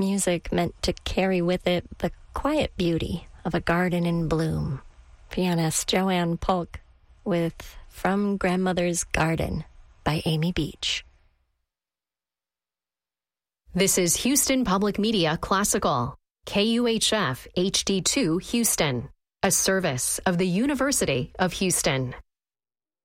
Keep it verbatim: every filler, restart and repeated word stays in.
Music meant to carry with it the quiet beauty of a garden in bloom. Pianist Joanne Polk with From Grandmother's Garden by Amy Beach. This is Houston Public Media Classical, K U H F H D two Houston, a service of the University of Houston.